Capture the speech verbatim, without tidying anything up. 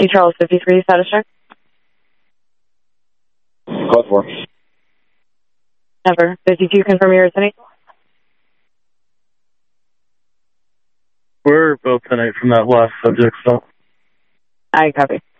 Whiskey Charles fifty-three, status check. Code four. Never. fifty-two, confirm your identity. We're both tonight from that last subject, so. I copy.